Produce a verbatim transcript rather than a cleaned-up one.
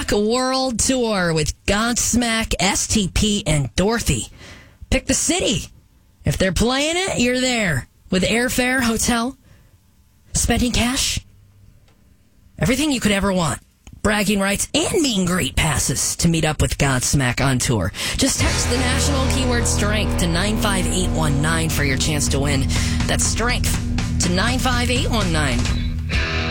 Rock World Tour with Godsmack, S T P, and Dorothy. Pick the city. If they're playing it, you're there. With airfare, hotel, spending cash, everything you could ever want. Bragging rights and meet and greet passes to meet up with Godsmack on tour. Just text the national keyword strength to nine five eight one nine for your chance to win. That's strength to nine five eight one nine.